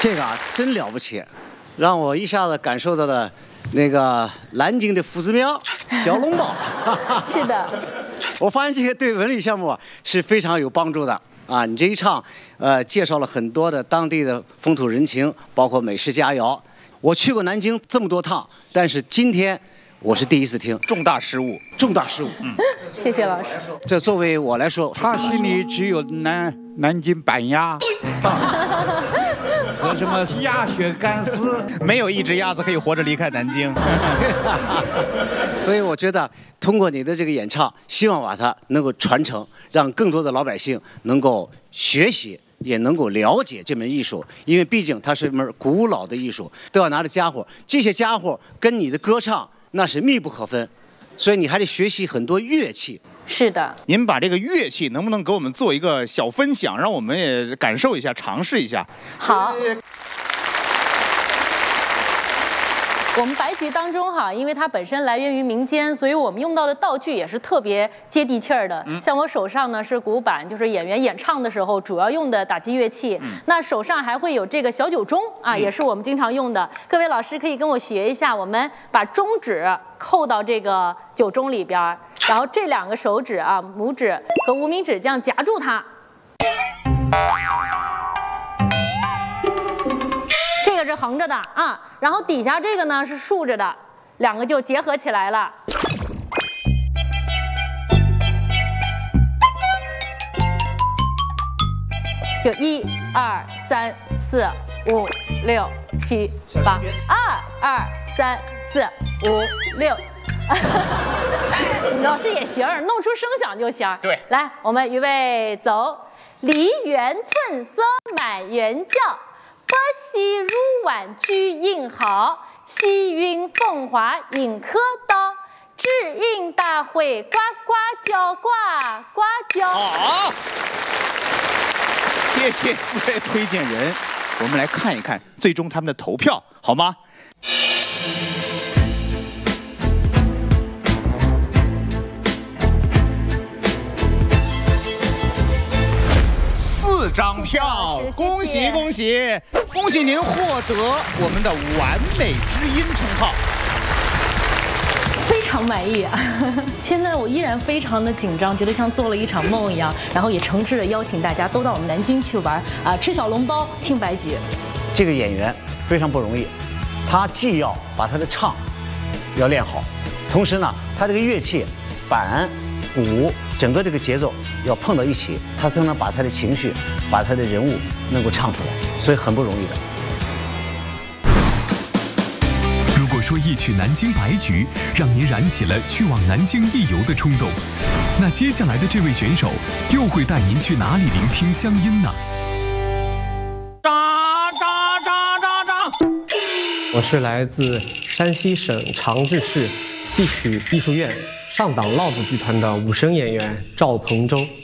这个啊，真了不起，让我一下子感受到了那个南京的夫子庙小笼包。 是的， 我发现这些对文旅项目啊是非常有帮助的啊！你这一唱，介绍了很多的当地的风土人情，包括美食佳肴。我去过南京这么多趟，但是今天我是第一次听， 重大失误， 重大失误。 谢谢老师。 这作为我来说， 他心里只有南京板鸭和什么鸭血干丝， 没有一只鸭子可以活着离开南京。 所以我觉得通过你的这个演唱，希望把它能够传承，让更多的老百姓能够学习，也能够了解这门艺术。因为毕竟它是一门古老的艺术，都要拿着家伙，这些家伙跟你的歌唱那是密不可分，所以你还得学习很多乐器。 是的， 您把这个乐器能不能给我们做一个小分享，让我们也感受一下，尝试一下？ 好。我们白菊当中哈，因为它本身来源于民间，所以我们用到的道具也是特别接地气儿的。像我手上呢是鼓板，就是演员演唱的时候主要用的打击乐器。那手上还会有这个小酒盅啊，也是我们经常用的。各位老师可以跟我学一下，我们把中指扣到这个酒盅里边，然后这两个手指啊，拇指和无名指这样夹住它。这个是横着的啊，然后底下这个呢是竖着的，两个就结合起来了。就1、2、3、4、5、6、7、8，2、2、3、4、5、6。老师也行，弄出声响就行。 对， 来，我们预备走，梨园春色满园叫。伯兮如婉居应好，西云风华迎客到。知音大会呱呱叫，呱呱叫。 好，谢谢四位推荐人，我们来看一看最终他们的投票，好吗？4张票，恭喜恭喜！恭喜您获得我们的完美知音称号。 非常满意啊！现在我依然非常的紧张，觉得像做了一场梦一样，然后也诚挚的邀请大家都到我们南京去玩啊，吃小笼包，听白菊。 这个演员非常不容易，他既要把他的唱要练好，同时呢，他这个乐器板、鼓整个这个节奏要碰到一起，他才能把他的情绪、把他的人物能够唱出来，所以很不容易的。 如果说一曲南京白菊让您燃起了去往南京一游的冲动，那接下来的这位选手又会带您去哪里聆听乡音呢？ 我是来自山西省长治市戏曲艺术院上党烙子剧团的武生演员赵鹏洲。